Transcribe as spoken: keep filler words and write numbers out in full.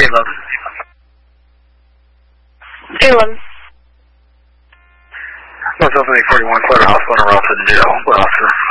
eleven. eleven. North Open eight forty-one, Clark Hospital, en route to the jail. What officer?